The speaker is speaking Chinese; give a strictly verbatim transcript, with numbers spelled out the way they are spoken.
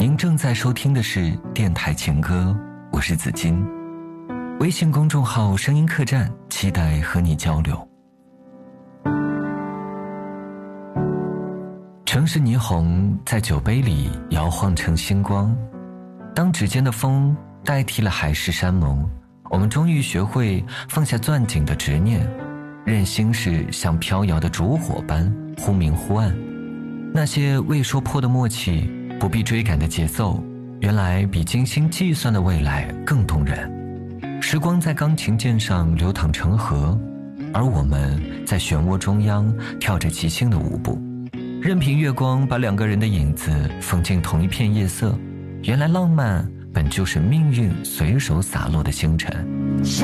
您正在收听的是电台情歌，我是子金。微信公众号声音客栈，期待和你交流。城市霓虹在酒杯里摇晃成星光，当指尖的风代替了海誓山盟，我们终于学会放下钻井的执念，任心事像飘摇的烛火般忽明忽暗。那些未说破的默契，不必追赶的节奏，原来比精心计算的未来更动人。时光在钢琴键上流淌成河，而我们在漩涡中央跳着即兴的舞步，任凭月光把两个人的影子缝进同一片夜色。原来浪漫本就是命运随手洒落的星辰。